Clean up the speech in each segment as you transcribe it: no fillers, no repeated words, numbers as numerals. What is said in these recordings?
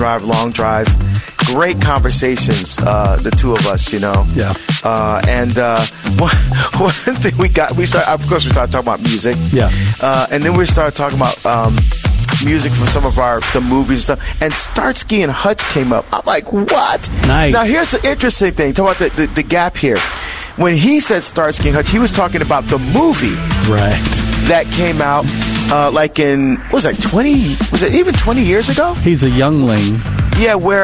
drive, long drive. Great conversations, the two of us, Yeah. And one thing we started talking about music. Yeah. And then we started talking about music from some of the movies and stuff. And Starsky and Hutch came up. I'm like, what? Nice. Now, here's the interesting thing. Talk about the gap here. When he said Starsky and Hutch, he was talking about the movie. Right. That came out like in, what was that, 20? Was it even 20 years ago? He's a youngling. Yeah, where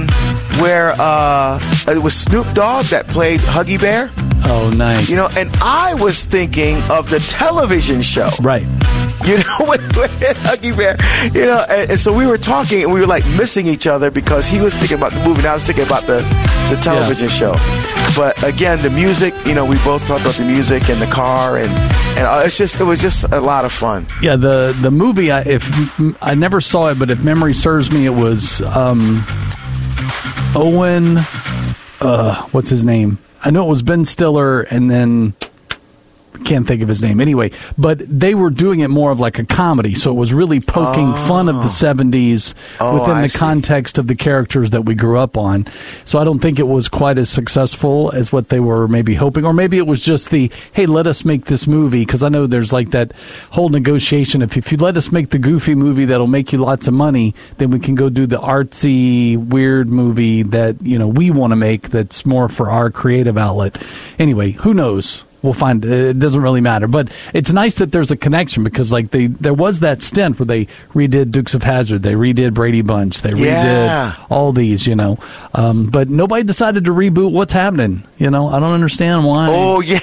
it was Snoop Dogg that played Huggy Bear. Oh, nice. And I was thinking of the television show. Right. With Huggy Bear. And so we were talking and we were like missing each other because he was thinking about the movie and I was thinking about the television show. But again, the music, we both talked about the music in the car and it was just a lot of fun. Yeah, the movie, I never saw it, but if memory serves me, it was Owen, what's his name? I know it was Ben Stiller, and then can't think of his name anyway, but they were doing it more of like a comedy, so it was really poking fun of the 70s within the context of the characters that we grew up on. So I don't think it was quite as successful as what they were maybe hoping, or maybe it was just hey, let us make this movie, because I know there's like that whole negotiation. If you let us make the goofy movie that'll make you lots of money, then we can go do the artsy, weird movie that we want to make that's more for our creative outlet. Anyway, who knows? We'll find it doesn't really matter, but it's nice that there's a connection because there was that stint where they redid Dukes of Hazzard, they redid Brady Bunch, they redid all these, but nobody decided to reboot What's Happening. I don't understand why. Oh yeah,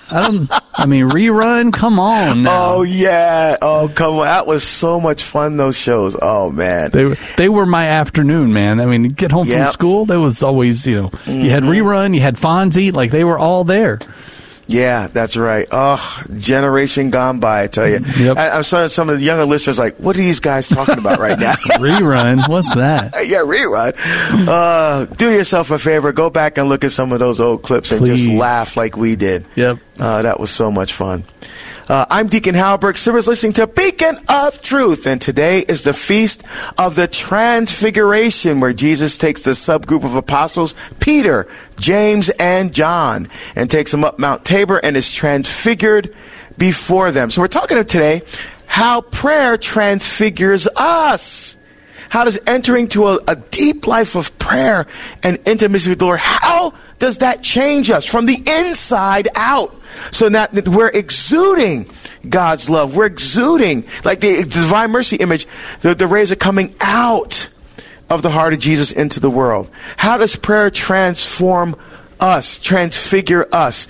rerun. Come on now. Oh yeah. Oh come on, that was so much fun. Those shows. Oh man, they were my afternoon, man. Get home from school, there was always you had rerun, you had Fonzie, like they were all there. Yeah, that's right. Oh, generation gone by, I tell you. Yep. I'm sorry, some of the younger listeners like, what are these guys talking about right now? Rerun? What's that? Yeah, rerun. Do yourself a favor. Go back and look at some of those old clips and just laugh like we did. Yep. That was so much fun. I'm Deacon Halberg. Silver's listening to Beacon of Truth. And today is the Feast of the Transfiguration, where Jesus takes the subgroup of apostles, Peter, James, and John, and takes them up Mount Tabor and is transfigured before them. So we're talking today how prayer transfigures us. How does entering to a deep life of prayer and intimacy with the Lord, how does that change us from the inside out? So that we're exuding God's love. We're exuding, like the Divine Mercy image, the rays are coming out of the heart of Jesus into the world. How does prayer transform us, transfigure us?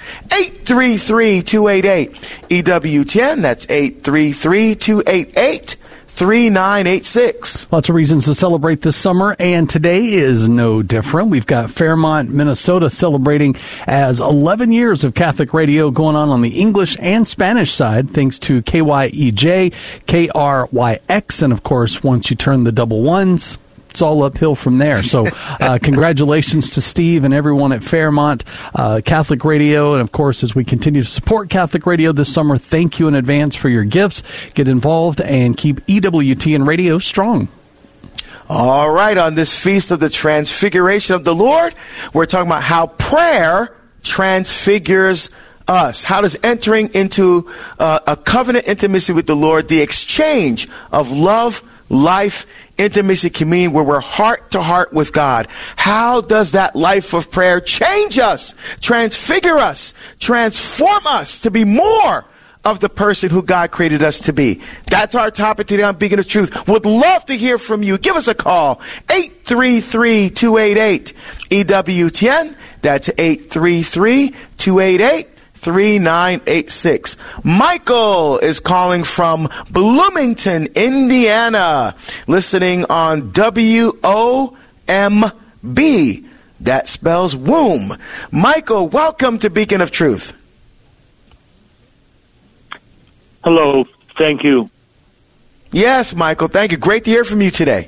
833-288-EWTN. That's 833-288-3986. Lots of reasons to celebrate this summer, and today is no different. We've got Fairmont, Minnesota celebrating as 11 years of Catholic radio going on the English and Spanish side, thanks to KYEJ, KRYX, and of course, once you turn the double ones, it's all uphill from there. So congratulations to Steve and everyone at Fairmont Catholic Radio. And, of course, as we continue to support Catholic Radio this summer, thank you in advance for your gifts. Get involved and keep EWTN Radio strong. All right. On this Feast of the Transfiguration of the Lord, we're talking about how prayer transfigures us. How does entering into a covenant intimacy with the Lord, the exchange of love, life, intimacy, communion, where we're heart to heart with God, how does that life of prayer change us, transfigure us, transform us to be more of the person who God created us to be? That's our topic today on Beacon of Truth. Would love to hear from you. Give us a call, 833-288-EWTN. That's 833-288-3986. Michael is calling from Bloomington, Indiana, listening on WOMB. That spells womb. Michael, welcome to Beacon of Truth. Hello. Thank you. Yes, Michael. Thank you. Great to hear from you today.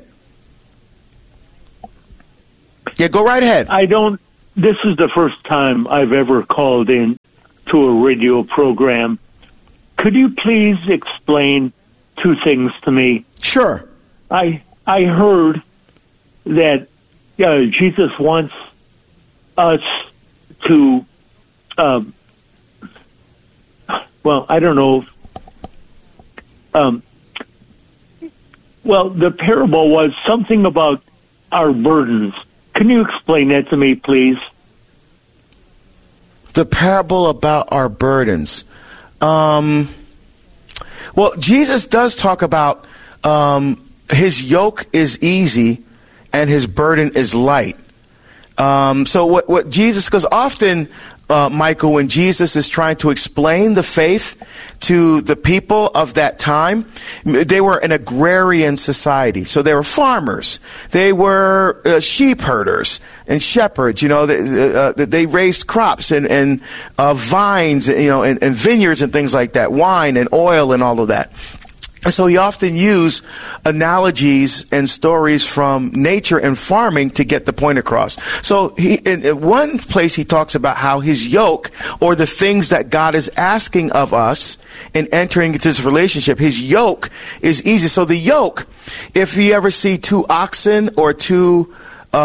Yeah, go right ahead. This is the first time I've ever called in to a radio program. Could you please explain two things to me? Sure. I heard that Jesus wants us to, I don't know. The parable was something about our burdens. Can you explain that to me, please? The parable about our burdens. Jesus does talk about his yoke is easy and his burden is light. So what Jesus, because often, Michael, when Jesus is trying to explain the faith to the people of that time, they were an agrarian society. So they were farmers. They were sheep herders and shepherds. They raised crops and vines, and vineyards and things like that, wine and oil and all of that. And so he often used analogies and stories from nature and farming to get the point across. So in one place he talks about how his yoke, or the things that God is asking of us in entering into this relationship, his yoke is easy. So the yoke, if you ever see two oxen or two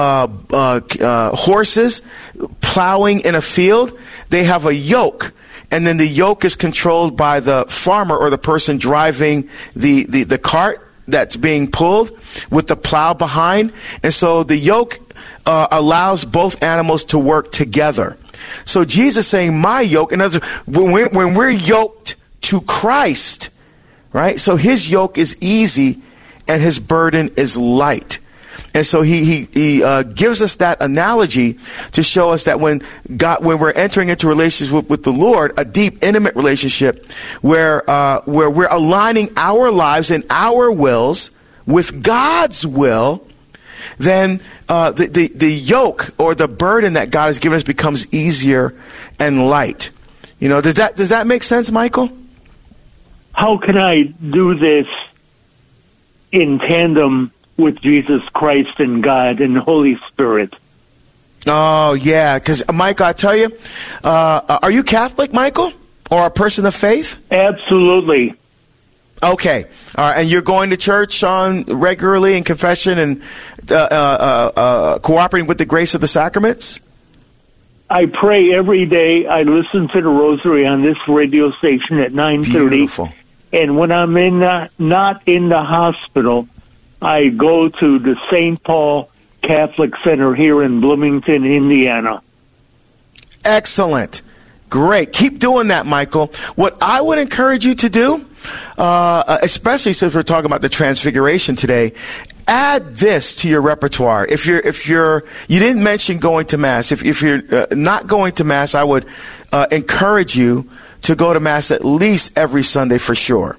horses plowing in a field, they have a yoke. And then the yoke is controlled by the farmer or the person driving the cart that's being pulled with the plow behind. And so the yoke allows both animals to work together. So Jesus saying, my yoke, in other words, when we're yoked to Christ, right? So his yoke is easy and his burden is light. And so he gives us that analogy to show us that when we're entering into a relationship with the Lord, a deep, intimate relationship where we're aligning our lives and our wills with God's will, then the yoke or the burden that God has given us becomes easier and light. Does that make sense, Michael? How can I do this in tandem with Jesus Christ and God and the Holy Spirit? Oh, yeah, because, Michael, I tell you, are you Catholic, Michael, or a person of faith? Absolutely. Okay. All right. And you're going to church regularly in confession and cooperating with the grace of the sacraments? I pray every day. I listen to the rosary on this radio station at 9:30. Beautiful. And when I'm not in the hospital, I go to the St. Paul Catholic Center here in Bloomington, Indiana. Excellent. Great. Keep doing that, Michael. What I would encourage you to do, especially since we're talking about the Transfiguration today, add this to your repertoire. If you didn't mention going to Mass. If you're not going to Mass, I would encourage you to go to Mass at least every Sunday for sure.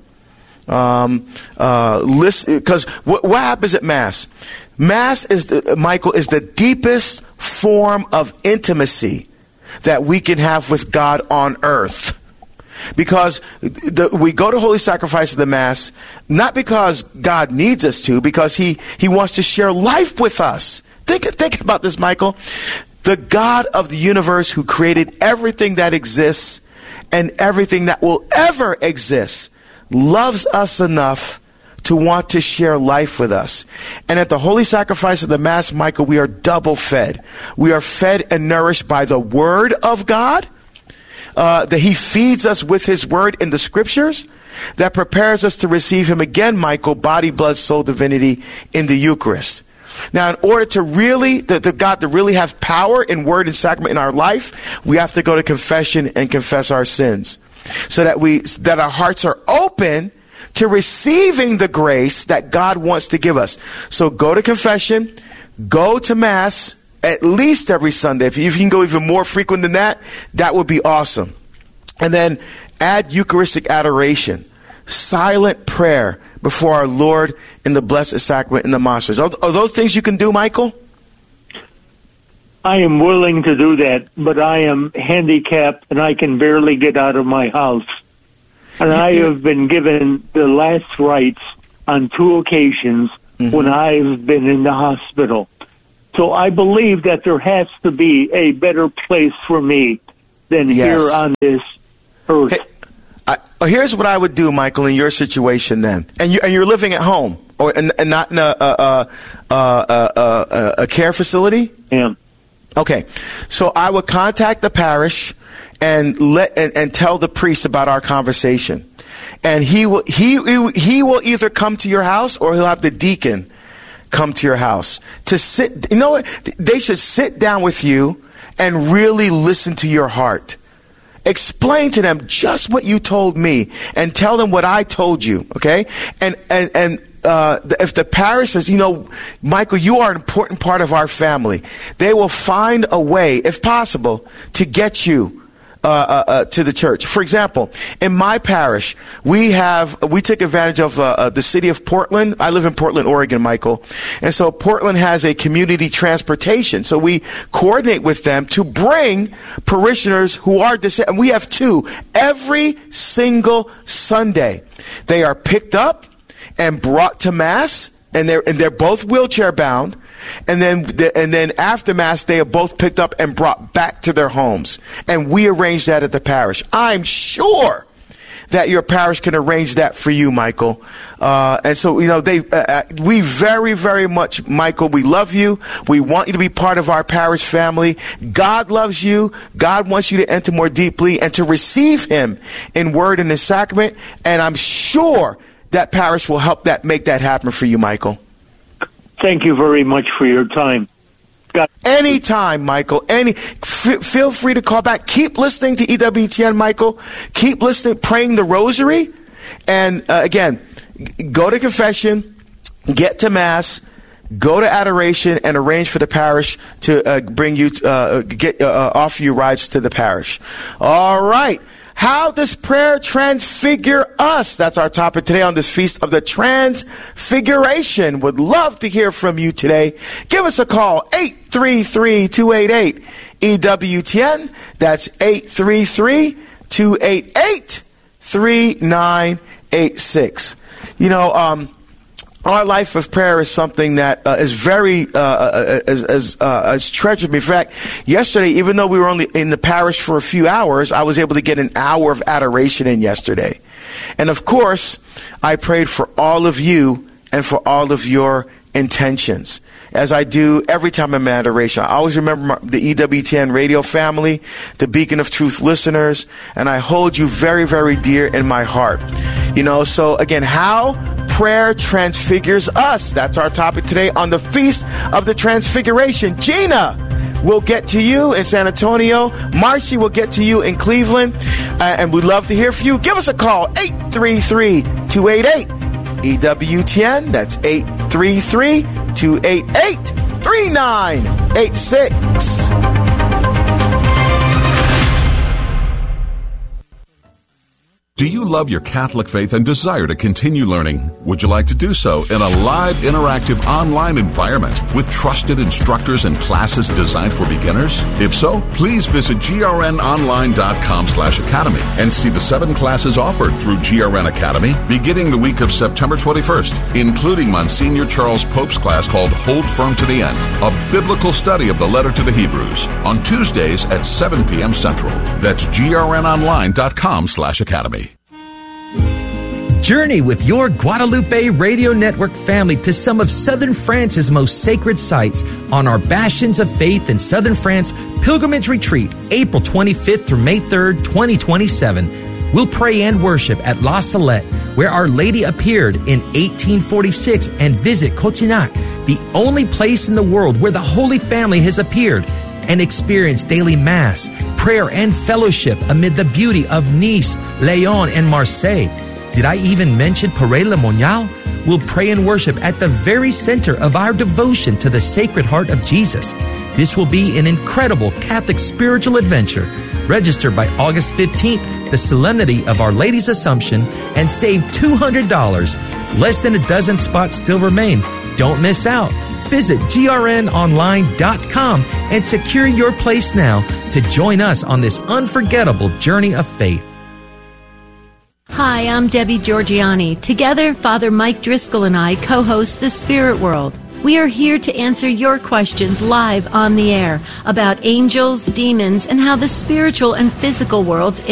Listen, because what happens at Mass? Mass is the deepest form of intimacy that we can have with God on earth. Because we go to Holy Sacrifice of the Mass, not because God needs us to, because He wants to share life with us. Think about this, Michael. The God of the universe who created everything that exists and everything that will ever exist loves us enough to want to share life with us. And at the Holy Sacrifice of the Mass, Michael, we are double fed. We are fed and nourished by the Word of God, that He feeds us with His Word in the Scriptures, that prepares us to receive Him again, Michael, body, blood, soul, divinity in the Eucharist. Now, in order to really, God to really have power in Word and Sacrament in our life, we have to go to confession and confess our sins, so that our hearts are open to receiving the grace that God wants to give us. So go to confession, go to Mass at least every Sunday. If you can go even more frequent than that, that would be awesome. And then add Eucharistic adoration, silent prayer before our Lord in the Blessed Sacrament in the monasteries. Are those things you can do, Michael? I am willing to do that, but I am handicapped and I can barely get out of my house. And I have been given the last rites on 2 occasions when I've been in the hospital. So I believe that there has to be a better place for me than here on this earth. Here's what I would do, Michael, in your situation then. And you're living at home, and not in a care facility? Yeah. Okay, so I would contact the parish and tell the priest about our conversation, and he will either come to your house or he'll have the deacon come to your house to sit. You know what? They should sit down with you and really listen to your heart. Explain to them just what you told me and tell them what I told you. Okay, and if the parish says, Michael, you are an important part of our family, they will find a way, if possible, to get you to the church. For example, in my parish, we take advantage of the city of Portland. I live in Portland, Oregon, Michael. And so Portland has a community transportation. So we coordinate with them to bring parishioners who are disabled. And we have 2 every single Sunday. They are picked up and brought to Mass, and they're both wheelchair bound. And then after Mass, they are both picked up and brought back to their homes. And we arrange that at the parish. I'm sure that your parish can arrange that for you, Michael. And so, we very, very much, Michael, we love you. We want you to be part of our parish family. God loves you. God wants you to enter more deeply and to receive him in word and in sacrament. And I'm sure that parish will help make that happen for you, Michael. Thank you very much for your time. Anytime, Michael. Feel free to call back. Keep listening to EWTN, Michael. Keep listening, praying the rosary. And again, go to confession, get to Mass, go to adoration, and arrange for the parish to bring you, offer you rides to the parish. All right. How does prayer transfigure us? That's our topic today on this Feast of the Transfiguration. Would love to hear from you today. Give us a call, 833-288-EWTN. That's 833-288-3986. Our life of prayer is something that is very is treasured me. In fact, yesterday, even though we were only in the parish for a few hours, I was able to get an hour of adoration in yesterday. And of course, I prayed for all of you and for all of your intentions, as I do every time I'm in adoration. I always remember the EWTN radio family, the Beacon of Truth listeners, and I hold you very, very dear in my heart. So again, how prayer transfigures us. That's our topic today on the Feast of the Transfiguration. Gina will get to you in San Antonio. Marcy will get to you in Cleveland. And we'd love to hear from you. Give us a call, 833-288-EWTN. That's 833-288-3986. Do you love your Catholic faith and desire to continue learning? Would you like to do so in a live, interactive, online environment with trusted instructors and classes designed for beginners? If so, please visit grnonline.com/academy and see the 7 classes offered through GRN Academy beginning the week of September 21st, including Monsignor Charles Pope's class called Hold Firm to the End, a biblical study of the letter to the Hebrews, on Tuesdays at 7 p.m. Central. That's grnonline.com/academy. Journey with your Guadalupe Radio Network family to some of Southern France's most sacred sites on our Bastions of Faith in Southern France Pilgrimage Retreat, April 25th through May 3rd, 2027. We'll pray and worship at La Salette, where Our Lady appeared in 1846, and visit Cotignac, the only place in the world where the Holy Family has appeared, and experience daily Mass, prayer, and fellowship amid the beauty of Nice, Lyon, and Marseille. Did I even mention Paray-le-Monial? We'll pray and worship at the very center of our devotion to the Sacred Heart of Jesus. This will be an incredible Catholic spiritual adventure. Register by August 15th, the Solemnity of Our Lady's Assumption, and save $200. Less than a dozen spots still remain. Don't miss out. Visit grnonline.com and secure your place now to join us on this unforgettable journey of faith. Hi, I'm Debbie Georgiani. Together, Father Mike Driscoll and I co-host The Spirit World. We are here to answer your questions live on the air about angels, demons, and how the spiritual and physical worlds